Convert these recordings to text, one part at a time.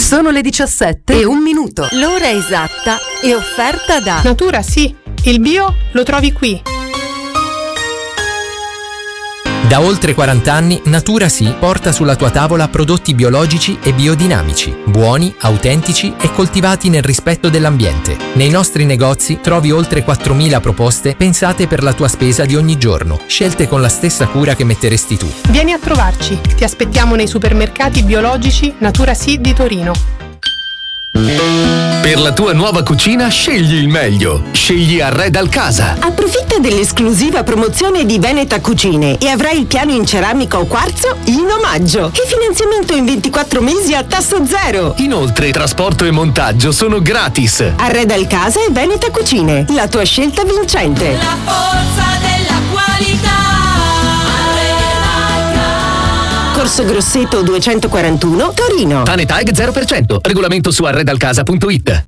Sono le 17:01. L'ora esatta è offerta da Natura Sì, il bio lo trovi qui. Da oltre 40 anni Natura Sì porta sulla tua tavola prodotti biologici e biodinamici, buoni, autentici e coltivati nel rispetto dell'ambiente. Nei nostri negozi trovi oltre 4.000 proposte pensate per la tua spesa di ogni giorno, scelte con la stessa cura che metteresti tu. Vieni a trovarci, ti aspettiamo nei supermercati biologici Natura Sì di Torino. Per la tua nuova cucina scegli il meglio. Scegli Arreda Casa. Approfitta dell'esclusiva promozione di Veneta Cucine e avrai il piano in ceramica o quarzo in omaggio. E finanziamento in 24 mesi a tasso zero. Inoltre trasporto e montaggio sono gratis. Arreda Casa e Veneta Cucine, la tua scelta vincente. La forza della qualità. Corso Grosseto 241, Torino. TANETAG 0%. Regolamento su arredalcasa.it.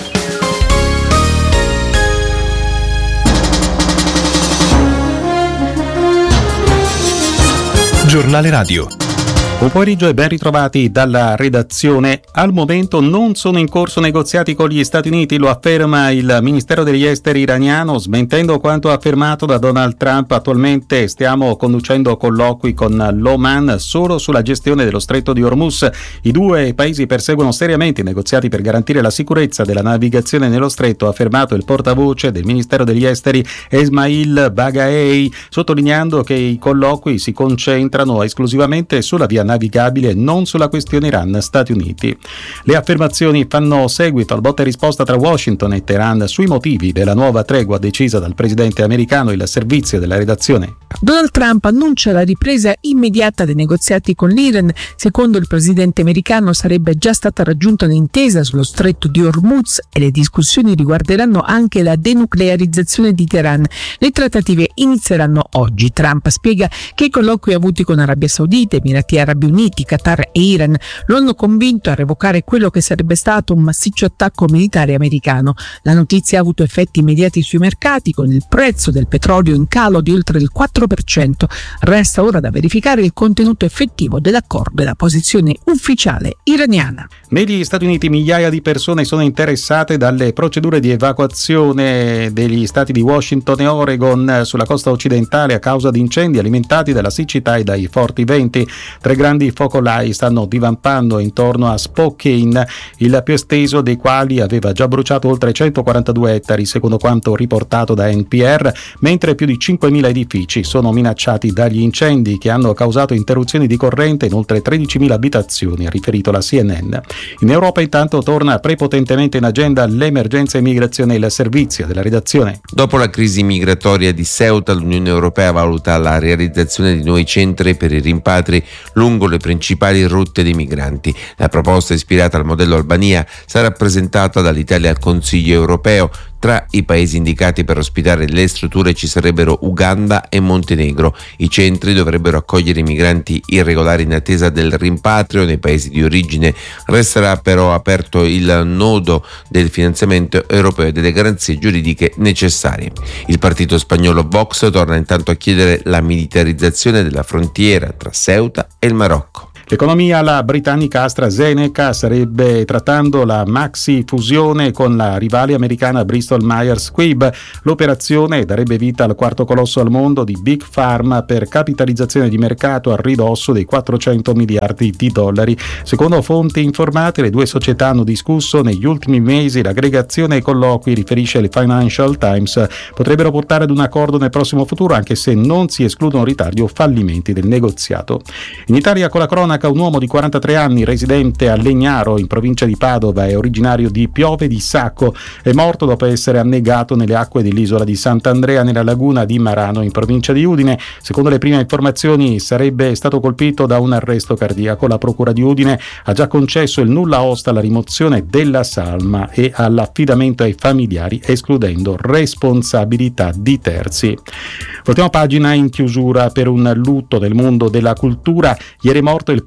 Giornale Radio. Buon pomeriggio e ben ritrovati dalla redazione. Al momento non sono in corso negoziati con gli Stati Uniti, lo afferma il Ministero degli Esteri iraniano, smentendo quanto affermato da Donald Trump. Attualmente stiamo conducendo colloqui con l'Oman solo sulla gestione dello stretto di Hormuz. I due paesi perseguono seriamente i negoziati per garantire la sicurezza della navigazione nello stretto, ha affermato il portavoce del Ministero degli Esteri Esmail Baghaei, sottolineando che i colloqui si concentrano esclusivamente sulla via navigabile e non sulla questione Iran-Stati Uniti. Le affermazioni fanno seguito al botta e risposta tra Washington e Teheran sui motivi della nuova tregua decisa dal presidente americano. Il servizio della redazione. Donald Trump annuncia la ripresa immediata dei negoziati con l'Iran. Secondo il presidente americano sarebbe già stata raggiunta un'intesa sullo stretto di Hormuz e le discussioni riguarderanno anche la denuclearizzazione di Teheran. Le trattative inizieranno oggi. Trump spiega che i colloqui avuti con Arabia Saudita, Emirati Arabi Uniti, Qatar e Iran lo hanno convinto a revocare quello che sarebbe stato un massiccio attacco militare americano. La notizia ha avuto effetti immediati sui mercati, con il prezzo del petrolio in calo di oltre il 4%. Resta ora da verificare il contenuto effettivo dell'accordo e la posizione ufficiale iraniana. Negli Stati Uniti migliaia di persone sono interessate dalle procedure di evacuazione degli stati di Washington e Oregon sulla costa occidentale a causa di incendi alimentati dalla siccità e dai forti venti. 3 grandi focolai stanno divampando intorno a Spokane, il più esteso dei quali aveva già bruciato oltre 142 ettari, secondo quanto riportato da NPR, mentre più di 5.000 edifici sono minacciati dagli incendi che hanno causato interruzioni di corrente in oltre 13.000 abitazioni, ha riferito la CNN. In Europa intanto torna prepotentemente in agenda l'emergenza immigrazione e il servizio della redazione. Dopo la crisi migratoria di Ceuta, l'Unione Europea valuta la realizzazione di nuovi centri per i rimpatri lungo le principali rotte dei migranti. La proposta, ispirata al modello Albania, sarà presentata dall'Italia al Consiglio europeo. Tra i paesi indicati per ospitare le strutture ci sarebbero Uganda e Montenegro. I centri dovrebbero accogliere i migranti irregolari in attesa del rimpatrio nei paesi di origine. Resterà però aperto il nodo del finanziamento europeo e delle garanzie giuridiche necessarie. Il partito spagnolo Vox torna intanto a chiedere la militarizzazione della frontiera tra Ceuta e il Marocco. L'economia, la britannica AstraZeneca starebbe trattando la maxi fusione con la rivale americana Bristol Myers Squibb. L'operazione darebbe vita al quarto colosso al mondo di Big Pharma per capitalizzazione di mercato a ridosso dei 400 miliardi di dollari. Secondo fonti informate, le due società hanno discusso negli ultimi mesi l'aggregazione ai colloqui, riferisce il Financial Times. Potrebbero portare ad un accordo nel prossimo futuro, anche se non si escludono ritardi o fallimenti del negoziato. In Italia, con la cronaca, un uomo di 43 anni, residente a Legnaro, in provincia di Padova e originario di Piove di Sacco, è morto dopo essere annegato nelle acque dell'isola di Sant'Andrea nella laguna di Marano, in provincia di Udine. Secondo le prime informazioni sarebbe stato colpito da un arresto cardiaco. La procura di Udine ha già concesso il nulla osta alla rimozione della salma e all'affidamento ai familiari, escludendo responsabilità di terzi. Voltiamo pagina in chiusura per un lutto nel mondo della cultura. Ieri è morto il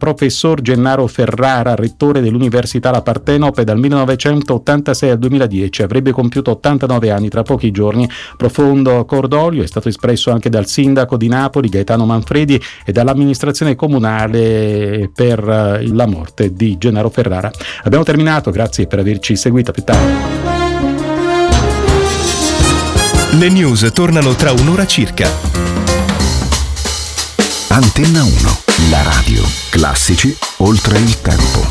professor Gennaro Ferrara, rettore dell'Università La Partenope dal 1986 al 2010, avrebbe compiuto 89 anni tra pochi giorni. Profondo cordoglio è stato espresso anche dal sindaco di Napoli Gaetano Manfredi e dall'amministrazione comunale per la morte di Gennaro Ferrara. Abbiamo terminato, grazie per averci seguito, a più tardi. Le news tornano tra un'ora circa. Antenna 1, la radio. Classici oltre il tempo.